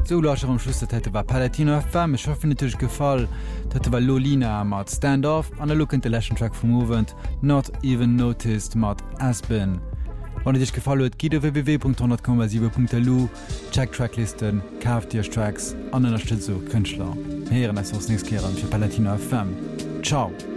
So lascher am Schluss dat war Palatino FM schaffench Gefall, dat war Lolina mat Standoff an der Look in the Legend Track vom Movement Not Even Noticed mat Aspen. Wann Dich gefallen huet, gi www.10,7.lu, check Tracklisten, kauft Dir Tracks an unterstützt so Künstler. Heieren as nächstes Kehren für Palatino FM. Ciao!